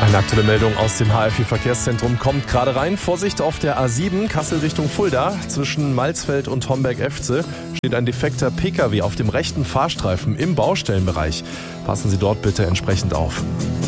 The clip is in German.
Eine aktuelle Meldung aus dem HFI-Verkehrszentrum kommt gerade rein. Vorsicht auf der A7 Kassel Richtung Fulda. Zwischen Malzfeld und Homberg-Efze steht ein defekter Pkw auf dem rechten Fahrstreifen im Baustellenbereich. Passen Sie dort bitte entsprechend auf.